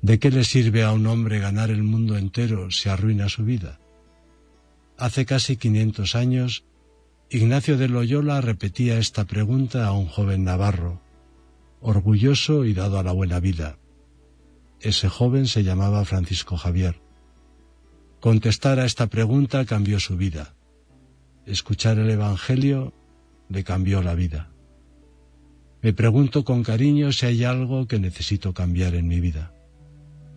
¿De qué le sirve a un hombre ganar el mundo entero si arruina su vida? Hace casi 500 años, Ignacio de Loyola repetía esta pregunta a un joven navarro, orgulloso y dado a la buena vida. Ese joven se llamaba Francisco Javier. Contestar a esta pregunta cambió su vida. Escuchar el Evangelio le cambió la vida. Me pregunto con cariño si hay algo que necesito cambiar en mi vida.